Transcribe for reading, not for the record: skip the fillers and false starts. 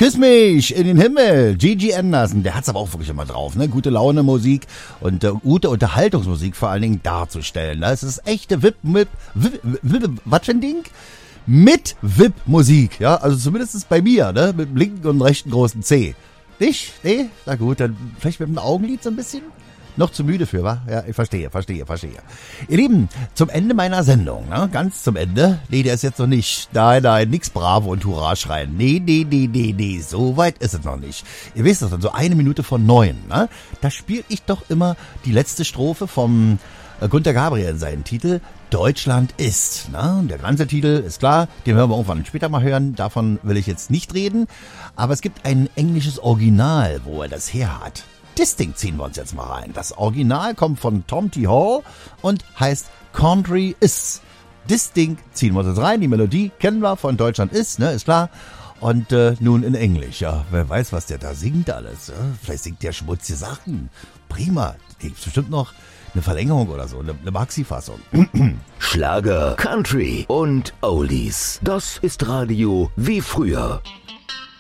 Küss mich in den Himmel. Gigi Anderson, der hat's aber auch wirklich immer drauf, ne? Gute Laune Musik und gute Unterhaltungsmusik vor allen Dingen darzustellen. Das ist echte was für ein Ding? Mit VIP-Musik, ja? Also zumindest bei mir, ne? Mit dem linken und rechten großen C. Nicht? Nee? Na gut, dann vielleicht mit dem Augenlid so ein bisschen? Noch zu müde für, wa? Ja, ich verstehe. Ihr Lieben, zum Ende meiner Sendung, ne? Ganz zum Ende. Nee, der ist jetzt noch nicht. Nein, nix Bravo und Hurra schreien. Nee, so weit ist es noch nicht. Ihr wisst das dann, so 1:09, ne? Da spiele ich doch immer die letzte Strophe vom Gunter Gabriel in seinen Titel Deutschland ist. Ne? Der ganze Titel ist klar, den werden wir irgendwann später mal hören. Davon will ich jetzt nicht reden. Aber es gibt ein englisches Original, wo er das her hat. Das Ding ziehen wir uns jetzt mal rein. Das Original kommt von Tom T. Hall und heißt Country Is. Das Ding ziehen wir uns jetzt rein. Die Melodie kennen wir von Deutschland ist, ne, ist klar. Und nun in Englisch, ja. Wer weiß, was der da singt alles. Ja? Vielleicht singt der schmutzige Sachen. Prima. Da gibt's bestimmt noch eine Verlängerung oder so, eine Maxi-Fassung. Schlager, Country und Oldies. Das ist Radio wie früher.